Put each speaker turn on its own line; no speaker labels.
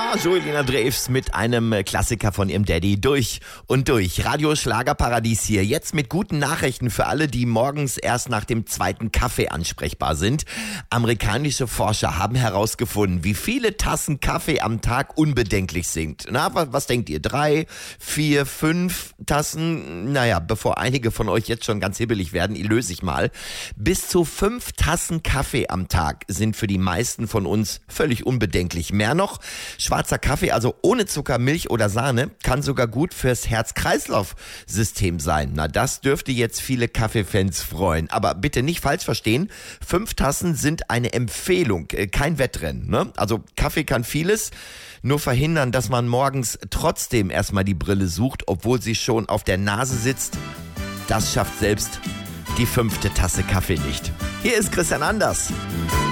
Ja, Julina Drews mit einem Klassiker von ihrem Daddy durch und durch. Radio Schlagerparadies hier. Jetzt mit guten Nachrichten für alle, die morgens erst nach dem zweiten Kaffee ansprechbar sind. Amerikanische Forscher haben herausgefunden, wie viele Tassen Kaffee am Tag unbedenklich sind. Na, was denkt ihr? 3, 4, 5 Tassen? Naja, bevor einige von euch jetzt schon ganz hibbelig werden, löse ich mal. Bis zu 5 Tassen Kaffee am Tag sind für die meisten von uns völlig unbedenklich. Mehr noch, schwarzer Kaffee, also ohne Zucker, Milch oder Sahne, kann sogar gut fürs Herz-Kreislauf-System sein. Na, das dürfte jetzt viele Kaffeefans freuen. Aber bitte nicht falsch verstehen, 5 Tassen sind eine Empfehlung, kein Wettrennen. Ne? Also Kaffee kann vieles, nur verhindern, dass man morgens trotzdem erstmal die Brille sucht, obwohl sie schon auf der Nase sitzt. Das schafft selbst die 5. Tasse Kaffee nicht. Hier ist Christian Anders.